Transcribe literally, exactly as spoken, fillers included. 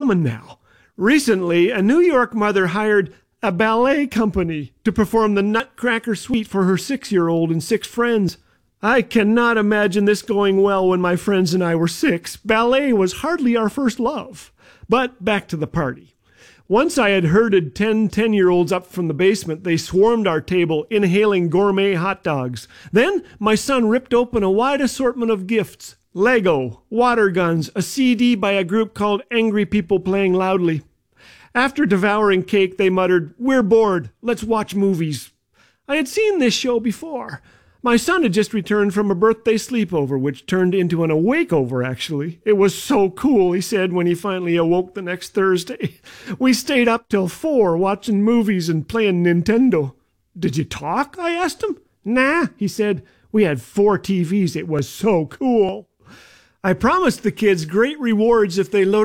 common now. Recently, a New York mother hired a ballet company to perform the Nutcracker Suite for her six-year-old and six friends. I cannot imagine this going well when my friends and I were six. Ballet was hardly our first love. But back to the party. Once I had herded ten ten-year-olds up from the basement, they swarmed our table, inhaling gourmet hot dogs. Then my son ripped open a wide assortment of gifts. Lego, water guns, a C D by a group called Angry People Playing Loudly. After devouring cake, they muttered, "We're bored. Let's watch movies." I had seen this show before. My son had just returned from a birthday sleepover, which turned into an awake-over, actually. It was so cool, he said when he finally awoke the next Thursday. We stayed up till four watching movies and playing Nintendo. "Did you talk?" I asked him. "Nah," he said. "We had four T Vs. It was so cool." I promised the kids great rewards if they loaded